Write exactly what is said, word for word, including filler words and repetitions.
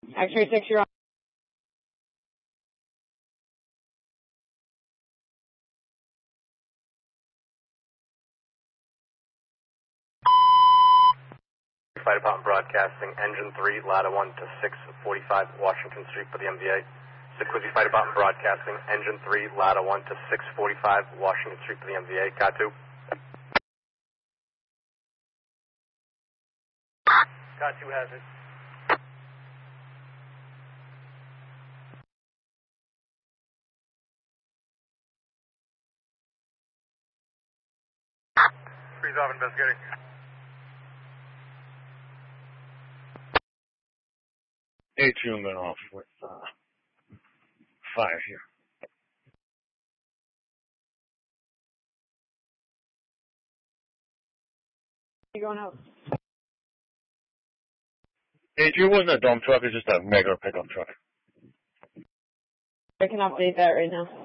X-ray six, you're on. Fire Department Broadcasting, Engine three, Ladder one to six forty-five Washington Street for the M V A. Sikorsky Fire Department Broadcasting, Engine three, Ladder one to six forty-five Washington Street for the M V A. Got two. Got two has it. Freeze off investigating. Atrium went off with uh, fire here. You going out? Atrium wasn't a dump truck, it's just a mega pickup truck. I can update that right now.